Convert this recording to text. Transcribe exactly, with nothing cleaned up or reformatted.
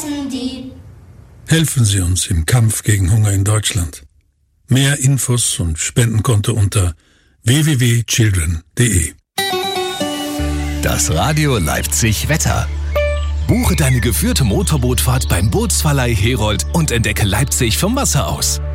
essen die. Helfen Sie uns im Kampf gegen Hunger in Deutschland. Mehr Infos und Spendenkonto unter w w w punkt children punkt d e. Das Radio Leipzig Wetter. Buche deine geführte Motorbootfahrt beim Bootsverleih Herold und entdecke Leipzig vom Wasser aus.